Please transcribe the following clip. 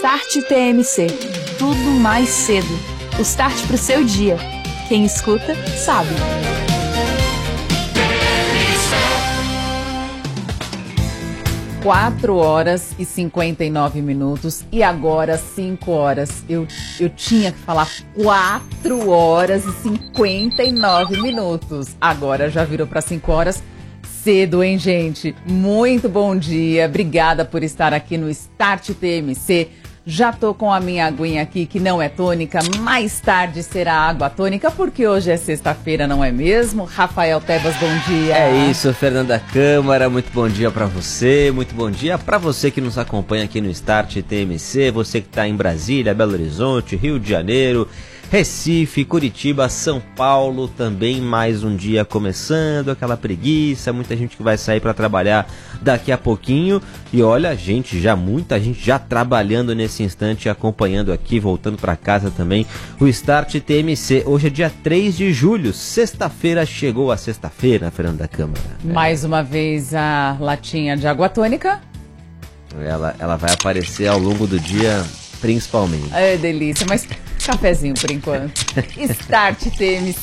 Start TMC. Tudo mais cedo. O start pro seu dia. Quem escuta, sabe. Quatro horas e 59 minutos e agora 5 horas. Eu tinha que falar 4 horas e 59 minutos. Agora já virou para 5 horas. Cedo, hein, gente? Muito bom dia. Obrigada por estar aqui no Start TMC. Já tô com a minha aguinha aqui, que não é tônica. Mais tarde será água tônica, porque hoje é sexta-feira, não é mesmo? Rafael Tebas, bom dia. É isso, Fernanda Câmara, muito bom dia pra você, muito bom dia pra você que nos acompanha aqui no Start TMC, você que tá em Brasília, Belo Horizonte, Rio de Janeiro, Recife, Curitiba, São Paulo, também mais um dia começando, aquela preguiça, muita gente que vai sair para trabalhar daqui a pouquinho. E olha, muita gente já trabalhando nesse instante, acompanhando aqui, voltando para casa também, o Start TMC. Hoje é dia 3 de julho, sexta-feira, chegou a sexta-feira, Fernanda Câmara. Mais uma vez a latinha de água tônica. Ela vai aparecer ao longo do dia, principalmente. É delícia, mas cafezinho por enquanto. Start TMC.